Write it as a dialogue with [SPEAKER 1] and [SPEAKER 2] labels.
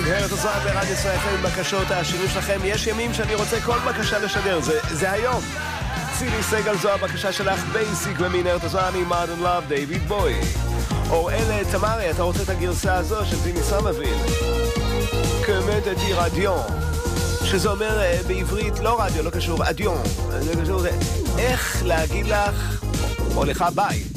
[SPEAKER 1] מנהרת הזמן ברדיו ישראל עם בקשות השירים שלכם. יש ימים שאני רוצה כל בקשה לשדר, זה היום. צילי סגל, זו הבקשה שלך, בייסיק ומנהרת הזמן עם Modern Love, דיוויד בוי. אוראל תמרי, אתה רוצה את הגרסה הזו של דיני סמביל, קומד די רדיון, שזה אומר בעברית לא רדיו, לא קשור, אדיון, זה קשור, איך להגיד לך או לך ביי.